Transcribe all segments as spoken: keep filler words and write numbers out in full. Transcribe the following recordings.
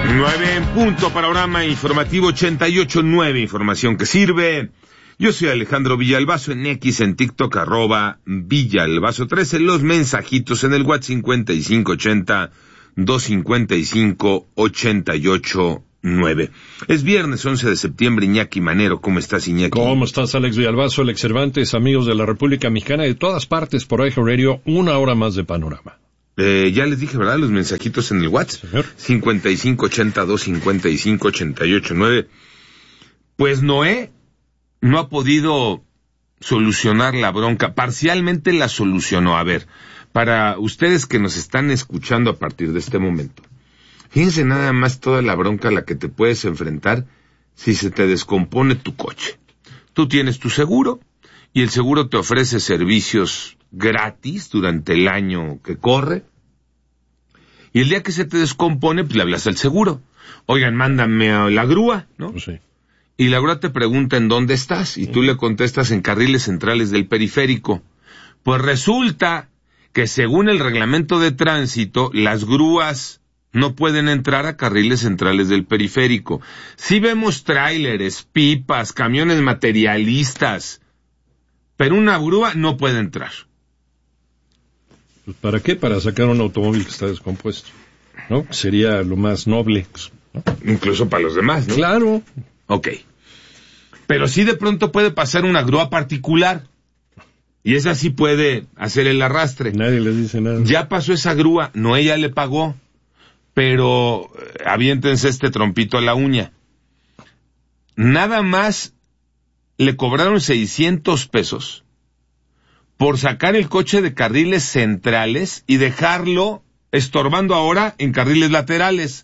Nueve en punto, panorama informativo ochenta y ocho nueve, información que sirve. Yo soy Alejandro Villalbazo, en X, en TikTok, arroba Villalbazo trece, los mensajitos en el WhatsApp cincuenta y cinco ochenta, doscientos cincuenta y cinco, ochenta y ocho nueve. Es viernes once de septiembre, Iñaki Manero, ¿cómo estás, Iñaki? ¿Cómo estás, Alex Villalbazo, Alex Cervantes, amigos de la República Mexicana y de todas partes por iHeartRadio, una hora más de panorama? Eh, ya les dije, ¿verdad? Los mensajitos en el WhatsApp. Señor. cincuenta y cinco ochenta, doscientos cincuenta y cinco, ochenta y ocho nueve. Pues Noé no ha podido solucionar la bronca. Parcialmente la solucionó. A ver, para ustedes que nos están escuchando a partir de este momento, fíjense nada más toda la bronca a la que te puedes enfrentar si se te descompone tu coche. Tú tienes tu seguro y el seguro te ofrece servicios gratis durante el año que corre, y el día que se te descompone, pues le hablas al seguro. Oigan, mándame a la grúa, ¿no? Pues sí. Y la grúa te pregunta en dónde estás, y tú le contestas en carriles centrales del periférico. Pues resulta que según el reglamento de tránsito, las grúas no pueden entrar a carriles centrales del periférico. Sí vemos tráileres, pipas, camiones materialistas, pero una grúa no puede entrar. Pues, ¿para qué? Para sacar un automóvil que está descompuesto, ¿no? Sería lo más noble, ¿no? Incluso para los demás, ¿no? Claro. Ok. Pero sí de pronto puede pasar una grúa particular, y esa sí puede hacer el arrastre. Nadie les dice nada. Ya pasó esa grúa, no, ella le pagó, pero eh, aviéntense este trompito a la uña. Nada más le cobraron seiscientos pesos por sacar el coche de carriles centrales y dejarlo estorbando ahora en carriles laterales.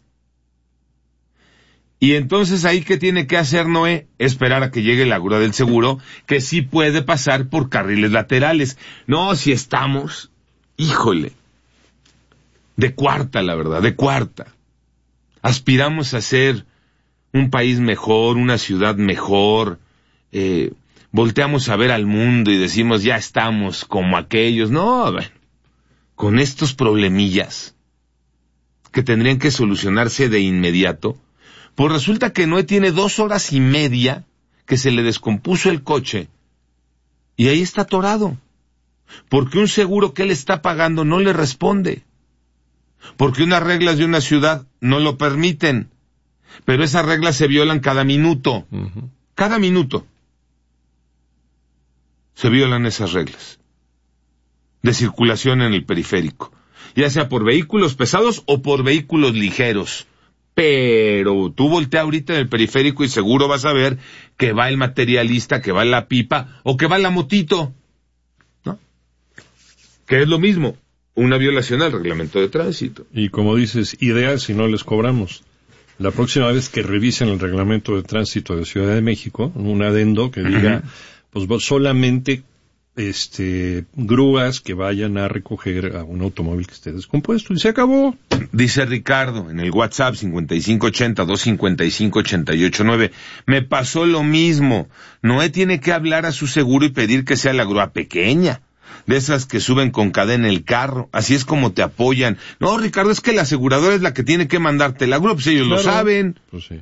Y entonces ahí, ¿qué tiene que hacer Noé? Esperar a que llegue la grúa del seguro, que sí puede pasar por carriles laterales. No, si estamos, híjole, de cuarta, la verdad, de cuarta. Aspiramos a ser un país mejor, una ciudad mejor, eh, volteamos a ver al mundo y decimos, ya estamos como aquellos. No, bueno, con estos problemillas que tendrían que solucionarse de inmediato, pues resulta que Noé tiene dos horas y media que se le descompuso el coche y ahí está atorado, porque un seguro que él está pagando no le responde, porque unas reglas de una ciudad no lo permiten, pero esas reglas se violan cada minuto, uh-huh. cada minuto. Se violan esas reglas de circulación en el periférico, ya sea por vehículos pesados o por vehículos ligeros. Pero tú voltea ahorita en el periférico y seguro vas a ver que va el materialista, que va la pipa o que va la motito, ¿no? Que es lo mismo, una violación al reglamento de tránsito. Y como dices, ideal si no les cobramos. La próxima vez que revisen el reglamento de tránsito de Ciudad de México, un adendo que diga, uh-huh. pues solamente este grúas que vayan a recoger a un automóvil que esté descompuesto, y se acabó. Dice Ricardo en el WhatsApp cincuenta y cinco ochenta, doscientos cincuenta y cinco, ochenta y ocho nueve. Me pasó lo mismo. Noé tiene que hablar a su seguro y pedir que sea la grúa pequeña, de esas que suben con cadena el carro. Así es como te apoyan. No, Ricardo, es que la aseguradora es la que tiene que mandarte la grúa, pues ellos claro. lo saben. Pues sí.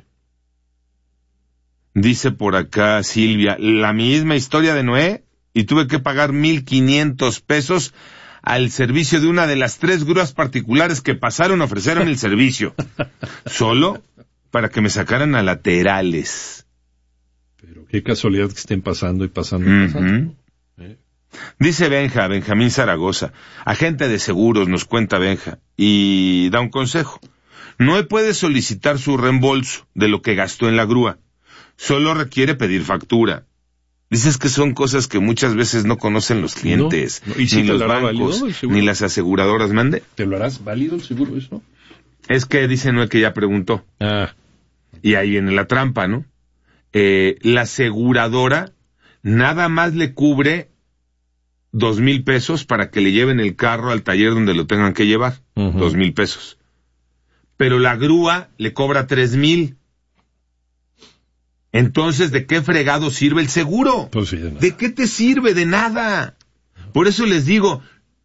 Dice por acá Silvia, la misma historia de Noé, y tuve que pagar mil quinientos pesos al servicio de una de las tres grúas particulares que pasaron, ofrecieron el servicio, solo para que me sacaran a laterales. Pero qué casualidad que estén pasando y pasando y pasando. Uh-huh. ¿Eh? Dice Benja, Benjamín Zaragoza, agente de seguros, nos cuenta Benja, y da un consejo. No puede solicitar su reembolso de lo que gastó en la grúa, solo requiere pedir factura. Dices que son cosas que muchas veces no conocen los clientes, no, no. ¿Y si ni los bancos, ni las aseguradoras, mande. ¿Te lo harás válido el seguro eso? Es que dice Noé que ya preguntó. Ah. Y ahí viene la trampa, ¿no? Eh, la aseguradora nada más le cubre dos mil pesos para que le lleven el carro al taller donde lo tengan que llevar. Uh-huh. Dos mil pesos. Pero la grúa le cobra tres mil. Entonces, ¿de qué fregado sirve el seguro? Pues sí, de nada. ¿De qué te sirve? De nada. Por eso les digo,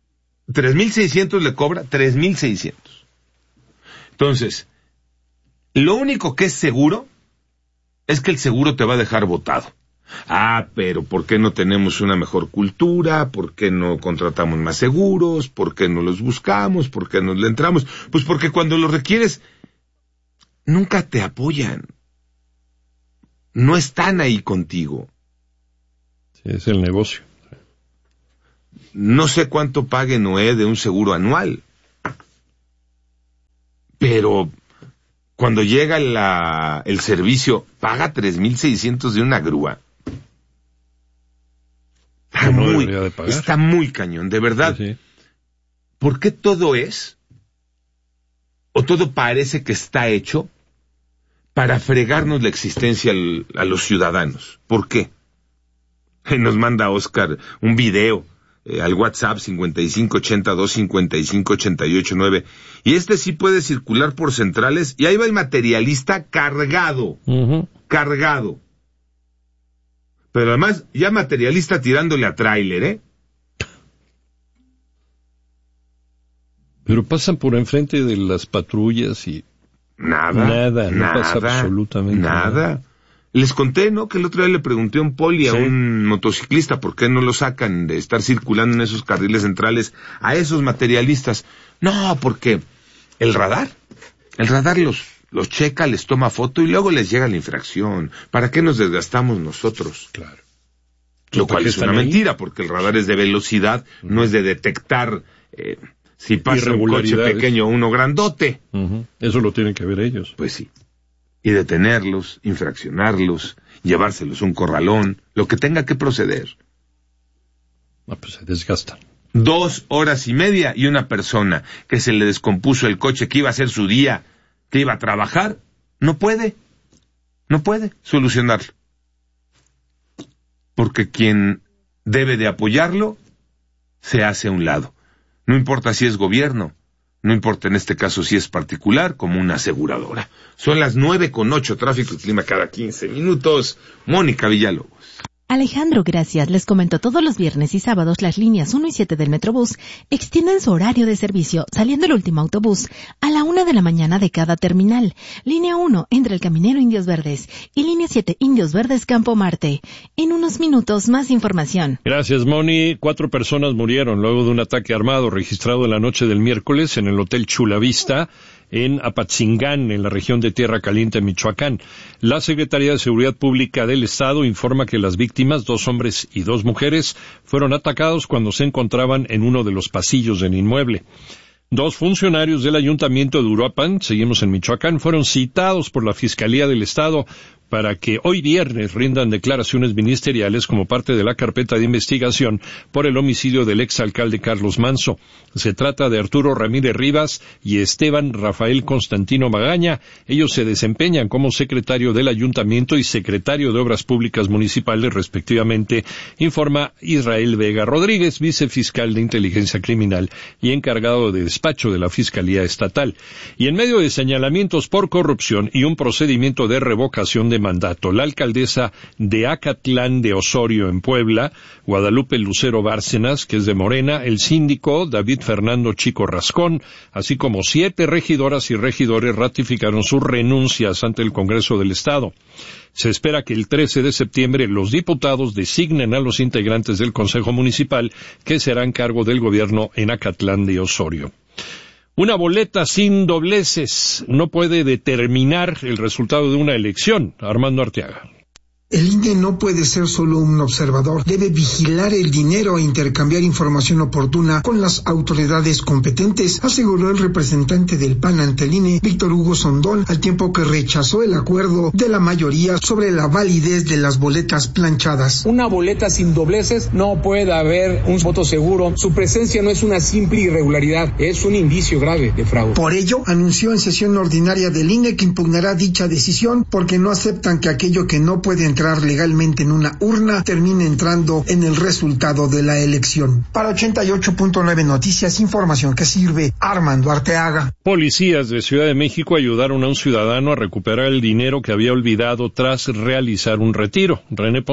tres mil seiscientos le cobra, tres mil seiscientos. Entonces, Lo único que es seguro es que el seguro te va a dejar botado. Ah, pero ¿por qué no tenemos una mejor cultura? ¿Por qué no contratamos más seguros? ¿Por qué no los buscamos? ¿Por qué no le entramos? Pues porque cuando los requieres, nunca te apoyan. No están ahí contigo. Sí, es el negocio. No sé cuánto pague Noé de un seguro anual, pero cuando llega la, el servicio, paga tres mil seiscientos de una grúa. Está, no muy, de pagar. Está muy cañón, de verdad. Sí, sí. ¿Por qué todo es, o todo parece que está hecho para fregarnos la existencia al, a los ciudadanos? ¿Por qué? Y nos manda Oscar un video eh, al WhatsApp cincuenta y cinco ochenta y dos cincuenta y cinco ochenta y ocho nueve, y este sí puede circular por centrales, y ahí va el materialista cargado, uh-huh. cargado. Pero además, ya materialista tirándole a tráiler, ¿eh? Pero pasan por enfrente de las patrullas y... Nada, nada, no nada, pasa absolutamente nada. nada. Les conté, ¿no?, que el otro día le pregunté a un poli, sí. a un motociclista, ¿por qué no lo sacan de estar circulando en esos carriles centrales a esos materialistas? No, porque el radar, el radar los, los checa, les toma foto y luego les llega la infracción. ¿Para qué nos desgastamos nosotros? Claro. Lo cual es una ahí? mentira, porque el radar es de velocidad, uh-huh. no es de detectar eh, si pasa un coche pequeño o uno grandote. Uh-huh. Eso lo tienen que ver ellos. Pues sí. Y detenerlos, infraccionarlos, llevárselos a un corralón, lo que tenga que proceder. Ah, pues se desgastan. Dos horas y media y una persona que se le descompuso el coche, que iba a ser su día, que iba a trabajar, no puede, no puede solucionarlo. Porque quien debe de apoyarlo se hace a un lado. No importa si es gobierno, no importa en este caso si es particular, como una aseguradora. Son las nueve con ocho, tráfico y clima cada quince minutos. Mónica Villalobos. Alejandro, gracias. Les comento, todos los viernes y sábados las líneas uno y siete del Metrobús extienden su horario de servicio, saliendo el último autobús a la una de la mañana de cada terminal. Línea uno, entre el Caminero Indios Verdes, y línea siete, Indios Verdes Campo Marte. En unos minutos, más información. Gracias, Moni. Cuatro personas murieron luego de un ataque armado registrado en la noche del miércoles en el Hotel Chula Vista, en Apatzingán, en la región de Tierra Caliente, Michoacán. La Secretaría de Seguridad Pública del Estado informa que las víctimas, dos hombres y dos mujeres, fueron atacados cuando se encontraban en uno de los pasillos del inmueble. Dos funcionarios del Ayuntamiento de Uruapan, seguimos en Michoacán, fueron citados por la Fiscalía del Estado para que hoy viernes rindan declaraciones ministeriales como parte de la carpeta de investigación por el homicidio del exalcalde Carlos Manso. Se trata de Arturo Ramírez Rivas y Esteban Rafael Constantino Magaña. Ellos se desempeñan como secretario del Ayuntamiento y secretario de Obras Públicas Municipales, respectivamente, informa Israel Vega Rodríguez, vicefiscal de Inteligencia Criminal y encargado de despacho de la Fiscalía Estatal. Y en medio de señalamientos por corrupción y un procedimiento de revocación de mandato, la alcaldesa de Acatlán de Osorio en Puebla, Guadalupe Lucero Bárcenas, que es de Morena, el síndico David Fernando Chico Rascón, así como siete regidoras y regidores ratificaron sus renuncias ante el Congreso del Estado. Se espera que el trece de septiembre los diputados designen a los integrantes del Consejo Municipal que se harán cargo del gobierno en Acatlán de Osorio. Una boleta sin dobleces no puede determinar el resultado de una elección. Armando Arteaga. El I N E no puede ser solo un observador, debe vigilar el dinero e intercambiar información oportuna con las autoridades competentes, aseguró el representante del P A N ante el I N E, Víctor Hugo Sondón, al tiempo que rechazó el acuerdo de la mayoría sobre la validez de las boletas planchadas. Una boleta sin dobleces no puede haber un voto seguro. Su presencia no es una simple irregularidad, es un indicio grave de fraude. Por ello, anunció en sesión ordinaria del I N E que impugnará dicha decisión porque no aceptan que aquello que no puede entrar legalmente en una urna termine entrando en el resultado de la elección. Para ochenta y ocho punto nueve Noticias, información que sirve, Armando Arteaga. Policías de Ciudad de México ayudaron a un ciudadano a recuperar el dinero que había olvidado tras realizar un retiro. René Ponce.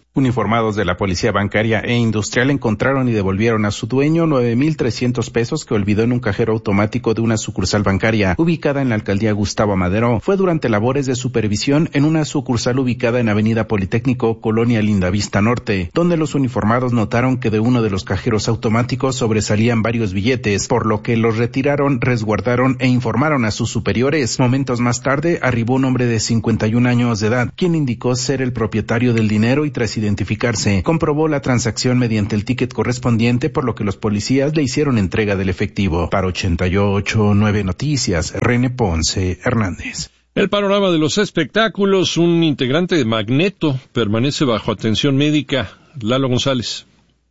Uniformados de la Policía Bancaria e Industrial encontraron y devolvieron a su dueño nueve mil trescientos pesos que olvidó en un cajero automático de una sucursal bancaria ubicada en la alcaldía Gustavo Amadero. Fue durante labores de supervisión en una sucursal ubicada en Avenida Politécnico, Colonia Lindavista Norte, donde los uniformados notaron que de uno de los cajeros automáticos sobresalían varios billetes, por lo que los retiraron, resguardaron e informaron a sus superiores. Momentos más tarde arribó un hombre de cincuenta y un años de edad, quien indicó ser el propietario del dinero y tras identificarse, comprobó la transacción mediante el ticket correspondiente, por lo que los policías le hicieron entrega del efectivo. Para ochenta y ocho punto nueve Noticias, René Ponce Hernández. El panorama de los espectáculos, un integrante de Magneto permanece bajo atención médica. Lalo González.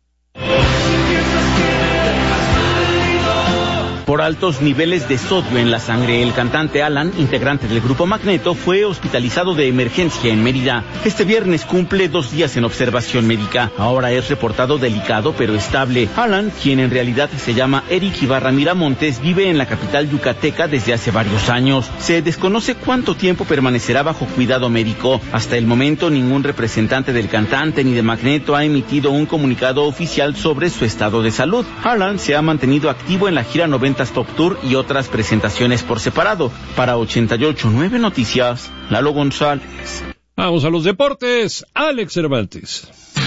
Por altos niveles de sodio en la sangre, el cantante Alan, integrante del grupo Magneto, fue hospitalizado de emergencia en Mérida. Este viernes cumple dos días en observación médica. Ahora es reportado delicado pero estable. Alan, quien en realidad se llama Eric Ibarra Miramontes, vive en la capital yucateca desde hace varios años. Se desconoce cuánto tiempo permanecerá bajo cuidado médico. Hasta el momento, ningún representante del cantante ni de Magneto ha emitido un comunicado oficial sobre su estado de salud. Alan se ha mantenido activo en la gira noventa Top Tour y otras presentaciones por separado. Para ochenta y ocho punto nueve Noticias, Lalo González. Vamos a los deportes, Alex Cervantes.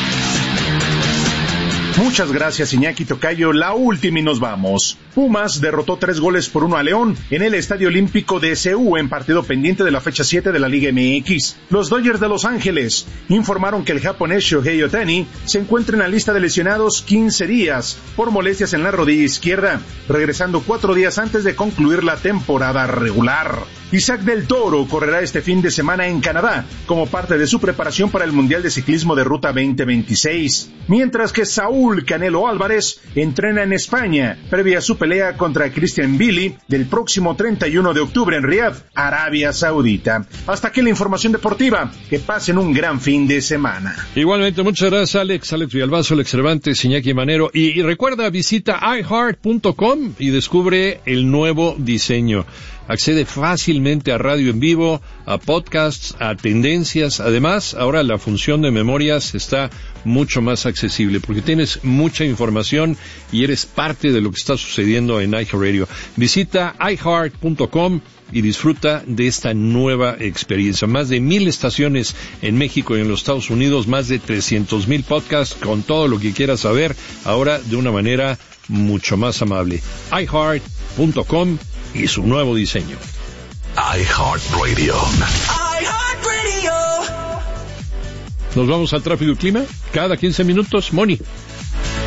Muchas gracias, Iñaki Tocayo. La última y nos vamos. Pumas derrotó tres goles por uno a León en el Estadio Olímpico de C U en partido pendiente de la fecha siete de la Liga M X. Los Dodgers de Los Ángeles informaron que el japonés Shohei Ohtani se encuentra en la lista de lesionados quince días por molestias en la rodilla izquierda, regresando cuatro días antes de concluir la temporada regular. Isaac del Toro correrá este fin de semana en Canadá como parte de su preparación para el Mundial de Ciclismo de Ruta veinte veintiséis, mientras que Saúl Canelo Álvarez entrena en España previa a su pelea contra Christian Billy del próximo treinta y uno de octubre en Riad, Arabia Saudita. Hasta aquí la información deportiva. Que pasen un gran fin de semana. Igualmente, muchas gracias, Alex. Alex Villalbazo, Alex Cervantes, Iñaki Manero. Y, y recuerda, visita i heart punto com y descubre el nuevo diseño. Accede fácilmente a radio en vivo, a podcasts, a tendencias. Además, ahora la función de memorias está mucho más accesible porque tienes mucha información y eres parte de lo que está sucediendo en iHeartRadio. Visita i heart punto com y disfruta de esta nueva experiencia. Más de mil estaciones en México y en los Estados Unidos, más de trescientos mil podcasts con todo lo que quieras saber, ahora de una manera mucho más amable. i heart punto com y su nuevo diseño. iHeartRadio. iHeartRadio. Nos vamos al tráfico y clima cada quince minutos. Moni.